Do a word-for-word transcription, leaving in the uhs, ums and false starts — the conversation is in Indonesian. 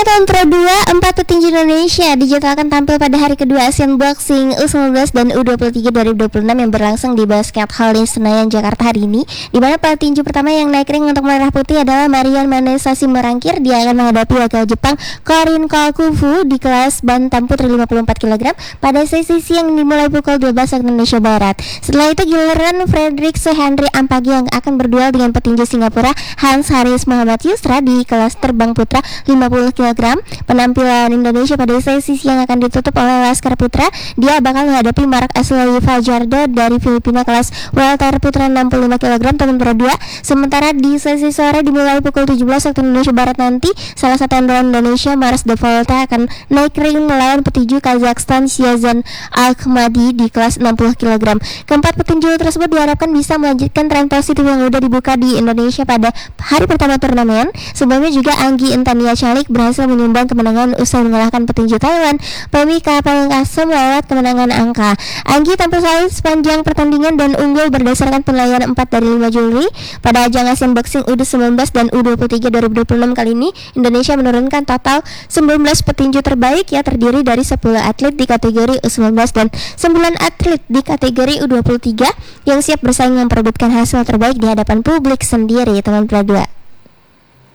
Selanjutnya tahun Pro dua, empat petinju Indonesia dijadwalkan tampil pada hari kedua Asian Boxing U sembilan belas dan U dua puluh tiga dua ribu dua puluh enam yang berlangsung di Basket Hall di Senayan, Jakarta hari ini, di mana petinju pertama yang naik ring untuk merah putih adalah Marian Manesa Simarangkir. Dia akan menghadapi wakil Jepang Korin Kokufu di kelas bantam putri lima puluh empat kilogram pada sesi siang dimulai pukul dua belas waktu Indonesia Barat. Setelah itu giliran Frederick Henry Ampagi yang akan berduel dengan petinju Singapura Hans Haris Muhammad Yusra di kelas terbang putra lima puluh kilogram. Penampilan Indonesia pada sesi siang akan ditutup oleh Laskar Putra. Dia bakal menghadapi Mark Ashley Fajardo dari Filipina kelas welter putra enam puluh lima kilogram tahun Pro dua. Sementara di sesi sore dimulai pukul tujuh belas waktu Indonesia Barat nanti, salah satu andalan Indonesia Mars De Volta akan naik ring melawan petinju Kazakhstan Shiazan Alkhmadi di kelas enam puluh kilogram. Keempat petinju tersebut diharapkan bisa melanjutkan tren positif yang sudah dibuka di Indonesia pada hari pertama turnamen. Sebelumnya juga Anggi Intania Calik berhasil menyumbang kemenangan usai mengalahkan petinju Thailand Pemika Pamungkasem lewat kemenangan angka. Anggi tampil solid sepanjang pertandingan dan unggul berdasarkan penilaian empat dari lima juri. Pada ajang Asian Boxing U sembilan belas dan U dua puluh tiga dua ribu dua puluh enam kali ini, Indonesia menurunkan total sembilan belas petinju terbaik, ya, terdiri dari sepuluh atlet di kategori U sembilan belas dan sembilan atlet di kategori U dua puluh tiga yang siap bersaing memperebutkan hasil terbaik di hadapan publik sendiri, teman Pro dua.